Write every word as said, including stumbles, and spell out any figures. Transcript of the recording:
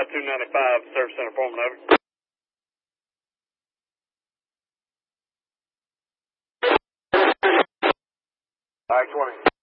five two ninety-five, Service Center Foreman, over. I twenty.